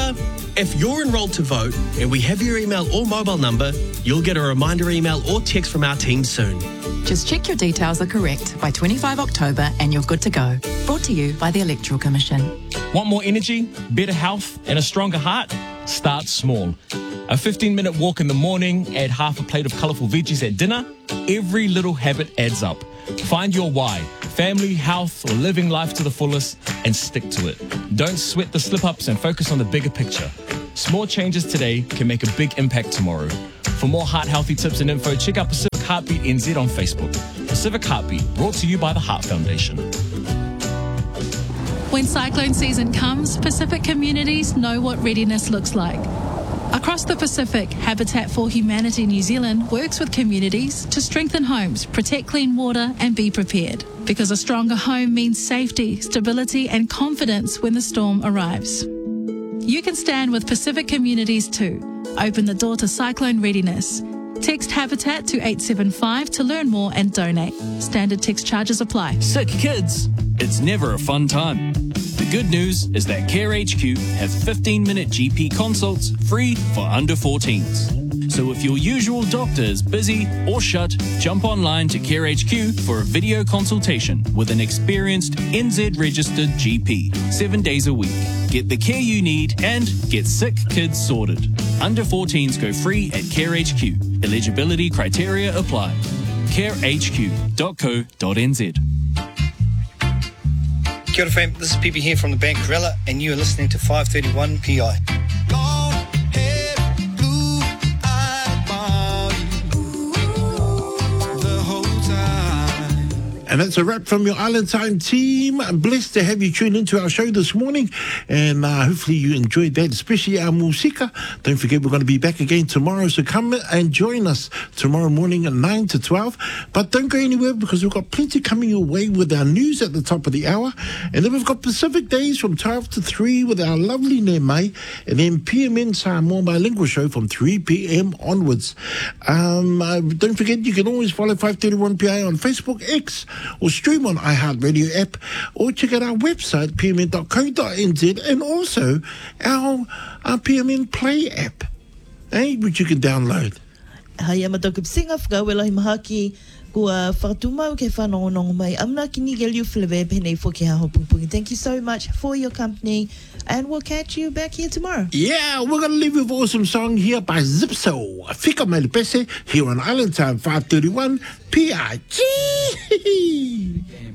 Ta-da! If you're enrolled to vote and we have your email or mobile number, you'll get a reminder email or text from our team soon. Just check your details are correct by 25 October and you're good to go. Brought to you by the Electoral Commission. Want more energy, better health, and a stronger heart? Start small. A 15-minute walk in the morning, add half a plate of colourful veggies at dinner. Every little habit adds up. Find your why, family, health, or living life to the fullest, and stick to it. Don't sweat the slip-ups and focus on the bigger picture. Small changes today can make a big impact tomorrow. For more heart-healthy tips and info, check out Pacific Heartbeat NZ on Facebook. Pacific Heartbeat, brought to you by the Heart Foundation. When cyclone season comes, Pacific communities know what readiness looks like. Across the Pacific, Habitat for Humanity New Zealand works with communities to strengthen homes, protect clean water and be prepared. Because a stronger home means safety, stability and confidence when the storm arrives. You can stand with Pacific communities too. Open the door to cyclone readiness. Text Habitat to 875 to learn more and donate. Standard text charges apply. Sick kids, it's never a fun time. The good news is that Care HQ has 15-minute GP consults free for under 14s. So if your usual doctor is busy or shut, jump online to Care HQ for a video consultation with an experienced NZ-registered GP, 7 days a week. Get the care you need and get sick kids sorted. Under 14s go free at Care HQ. Eligibility criteria apply. carehq.co.nz. Kia ora fam, this is Pepe here from the band Corella, and you are listening to 531 PI. And that's a wrap from your Island Time team. I'm blessed to have you tune into our show this morning. And hopefully you enjoyed that, especially our musika. Don't forget, we're going to be back again tomorrow. So come and join us tomorrow morning at 9 to 12. But don't go anywhere because we've got plenty coming your way with our news at the top of the hour. And then we've got Pacific Days from 12 to 3 with our lovely Ne Mai. And then PMN Samoa Bilingual Show from 3 p.m. onwards. Don't forget, you can always follow 531 PI on Facebook, X, or stream on iHeartRadio app, or check out our website, pmn.co.nz, and also our PMN Play app, which you can download. Hai amatokup singa whakawela hi mahaki kua whakatumau ke whanongonongo mai amna kini gelu fleve pene fo ke haho pungpungi. Thank you so much for your company, and we'll catch you back here tomorrow. Yeah, we're going to leave you with an awesome song here by Zipso, Fika Melipese, here on Island Time 531 PIG.